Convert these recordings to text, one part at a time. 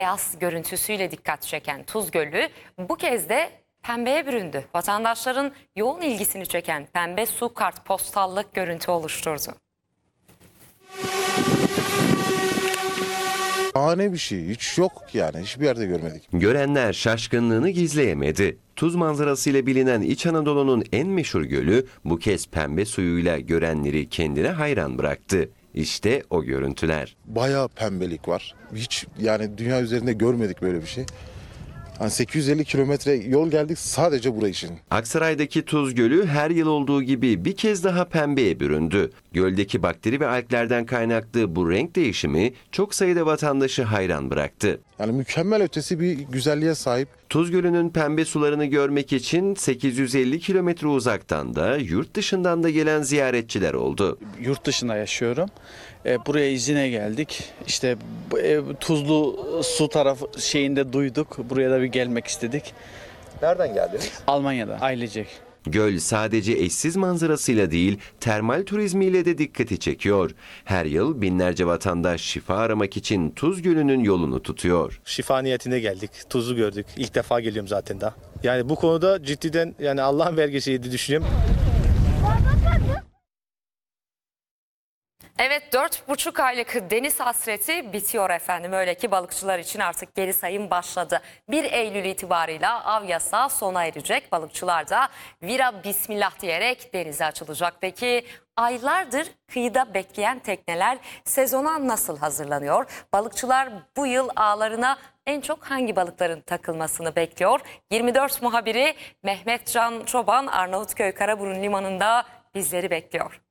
beyaz görüntüsüyle dikkat çeken Tuz Gölü bu kez de pembeye büründü. Vatandaşların yoğun ilgisini çeken pembe su kartpostallık görüntü oluşturdu. Şahane bir şey. Hiç yok yani. Hiçbir yerde görmedik. Görenler şaşkınlığını gizleyemedi. Tuz manzarasıyla bilinen İç Anadolu'nun en meşhur gölü bu kez pembe suyuyla görenleri kendine hayran bıraktı. İşte o görüntüler. Bayağı pembelik var. Hiç yani dünya üzerinde görmedik böyle bir şey. Hani 850 kilometre yol geldik sadece buraya için. Aksaray'daki Tuz Gölü her yıl olduğu gibi bir kez daha pembeye büründü. Göldeki bakteri ve alglerden kaynaklı bu renk değişimi çok sayıda vatandaşı hayran bıraktı. Yani mükemmel ötesi bir güzelliğe sahip. Tuz Gölü'nün pembe sularını görmek için 850 kilometre uzaktan da yurt dışından da gelen ziyaretçiler oldu. Yurt dışında yaşıyorum. Buraya izine geldik. İşte tuzlu su tarafı şeyinde duyduk. Buraya da bir gelmek istedik. Nereden geldiniz? Almanya'da ailecek. Göl sadece eşsiz manzarasıyla değil, termal turizmiyle de dikkati çekiyor. Her yıl binlerce vatandaş şifa aramak için Tuz Gölü'nün yolunu tutuyor. Şifa niyetine geldik. Tuzu gördük. İlk defa geliyorum zaten daha. Yani bu konuda ciddiden yani Allah'ın vergisiydi düşünüyorum. Evet, 4,5 aylık deniz hasreti bitiyor efendim. Öyle ki balıkçılar için artık geri sayım başladı. 1 Eylül itibarıyla av yasağı sona erecek. Balıkçılar da vira bismillah diyerek denize açılacak. Peki aylardır kıyıda bekleyen tekneler sezona nasıl hazırlanıyor? Balıkçılar bu yıl ağlarına en çok hangi balıkların takılmasını bekliyor? 24 muhabiri Mehmet Can Çoban Arnavutköy Karaburun Limanı'nda bizleri bekliyor.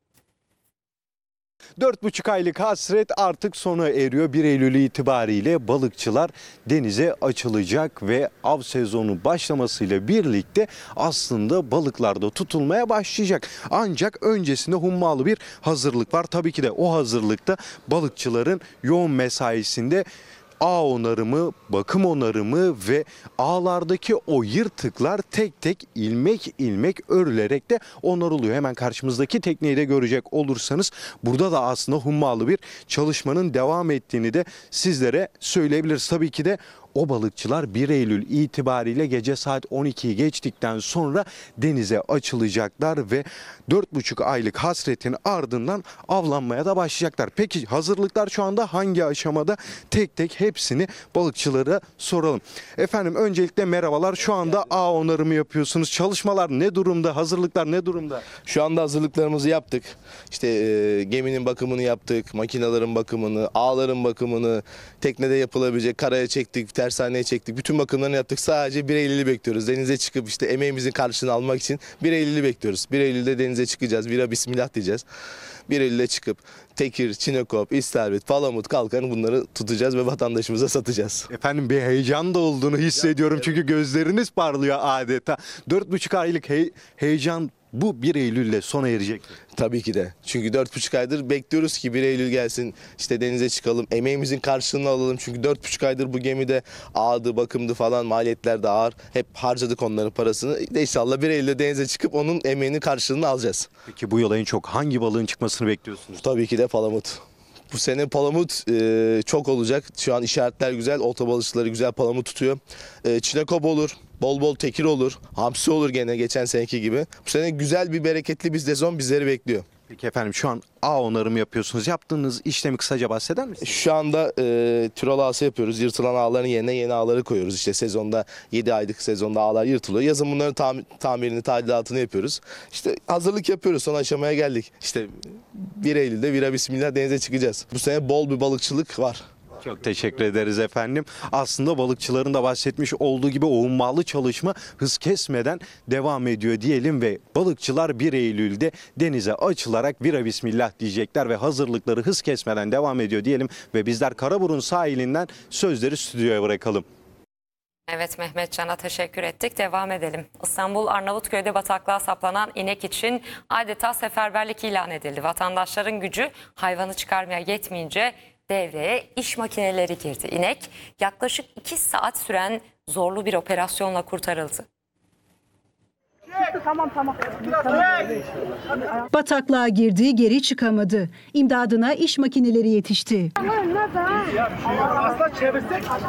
4,5 aylık hasret artık sona eriyor. 1 Eylül itibariyle balıkçılar denize açılacak ve av sezonu başlamasıyla birlikte aslında balıklar da tutulmaya başlayacak. Ancak öncesinde hummalı bir hazırlık var. Tabii ki de o hazırlıkta balıkçıların yoğun mesaisinde ağ onarımı, bakım onarımı ve ağlardaki o yırtıklar tek tek ilmek ilmek örülerek de onarılıyor. Hemen karşımızdaki tekneyi de görecek olursanız burada da aslında hummalı bir çalışmanın devam ettiğini de sizlere söyleyebiliriz. Tabii ki de o balıkçılar 1 Eylül itibariyle gece saat 12'yi geçtikten sonra denize açılacaklar ve 4,5 aylık hasretin ardından avlanmaya da başlayacaklar. Peki hazırlıklar şu anda hangi aşamada? Tek tek hepsini balıkçılara soralım. Efendim öncelikle merhabalar. Şu anda ağ onarımı yapıyorsunuz. Çalışmalar ne durumda? Hazırlıklar ne durumda? Şu anda hazırlıklarımızı yaptık. İşte geminin bakımını yaptık, makinelerin bakımını, ağların bakımını, teknede yapılabilecek karaya çektik, tersaneye çektik. Bütün bakımlarını yaptık. Sadece 1 Eylül'ü bekliyoruz. Denize çıkıp işte emeğimizin karşılığını almak için 1 Eylül'ü bekliyoruz. 1 Eylül'de denize çıkacağız. Vira bismillah diyeceğiz. 1 Eylül'de çıkıp tekir, çinekop, istavrit, palamut, kalkan bunları tutacağız ve vatandaşımıza satacağız. Efendim bir heyecan da olduğunu hissediyorum çünkü gözleriniz parlıyor adeta. 4,5 aylık heyecan bu 1 Eylül'le sona erecek. Tabii ki de. Çünkü 4,5 aydır bekliyoruz ki 1 Eylül gelsin, işte denize çıkalım, emeğimizin karşılığını alalım. Çünkü 4,5 aydır bu gemide ağdı, bakımdı falan, maliyetler de ağır. Hep harcadık onların parasını. İnşallah 1 Eylül'de denize çıkıp onun emeğinin karşılığını alacağız. Peki bu yıl en çok hangi balığın çıkmasını bekliyorsunuz? Tabii ki de palamut. Bu sene palamut çok olacak. Şu an işaretler güzel. Olta balıkçıları güzel palamut tutuyor. Çinekop olur. Bol bol tekir olur. Hamsi olur gene geçen seneki gibi. Bu sene güzel bir bereketli bir sezon bizleri bekliyor. Peki efendim şu an ağ onarımı yapıyorsunuz. Yaptığınız işlemi kısaca bahseder misiniz? Şu anda türal ağası yapıyoruz. Yırtılan ağların yerine yeni ağları koyuyoruz. İşte sezonda 7 aylık sezonda ağlar yırtılıyor. Yazın bunların tamirini, tadilatını yapıyoruz. İşte hazırlık yapıyoruz. Son aşamaya geldik. İşte 1 Eylül'de vira bismillah denize çıkacağız. Bu sene bol bir balıkçılık var. Çok teşekkür ederiz efendim. Aslında balıkçıların da bahsetmiş olduğu gibi o hummalı çalışma hız kesmeden devam ediyor diyelim ve balıkçılar 1 Eylül'de denize açılarak vira bismillah diyecekler ve hazırlıkları hız kesmeden devam ediyor diyelim ve bizler Karaburun sahilinden sözleri stüdyoya bırakalım. Evet, Mehmet Can'a teşekkür ettik. Devam edelim. İstanbul Arnavutköy'de bataklığa saplanan inek için adeta seferberlik ilan edildi. Vatandaşların gücü hayvanı çıkarmaya yetmeyince devreye iş makineleri girdi. İnek yaklaşık 2 saat süren zorlu bir operasyonla kurtarıldı. Bataklığa girdi, geri çıkamadı. İmdadına iş makineleri yetişti.